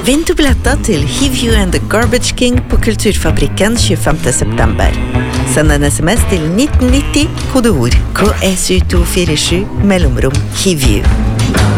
Vinn du billetter til Hivju and the Garbage King på Kulturfabrikken 25. september. Send en sms til 1990, kodeord KSU247, mellomrom Hivju.